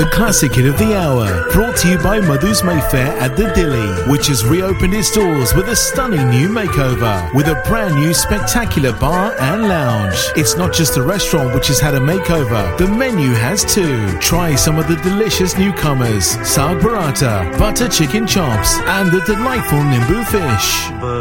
the classic hit of the hour, brought to you by Madhu's Mayfair at the Dilly, which has reopened its doors with a stunning new makeover, with a brand new spectacular bar and lounge. It's not just the restaurant which has had a makeover, the menu has too. Try some of the delicious newcomers, saag paratha, butter chicken chops, and the delightful nimbu fish.